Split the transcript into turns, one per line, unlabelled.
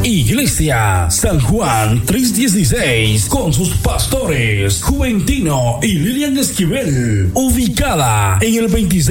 Iglesia San Juan 316 con sus pastores Juventino y Lilian Esquivel, ubicada en el 26